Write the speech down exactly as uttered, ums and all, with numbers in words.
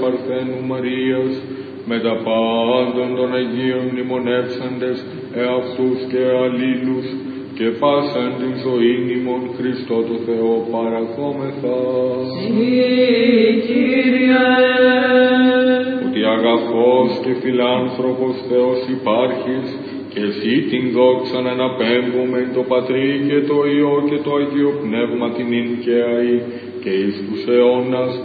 Παρθένου Μαρίας, με τα πάντων των Αγίων μνημονεύσαντες εαυτούς και αλλήλους, και πάσαν την ζωήν ημών Χριστό το Θεό παραθόμεθα. Κύριε, ότι αγαθός και φιλάνθρωπος Θεός υπάρχεις, και εσύ την δόξαν αναπέμπουμε το Πατρί και το Υιό και το Αγίο Πνεύμα την ειν και αεί, και εις τους αιώνας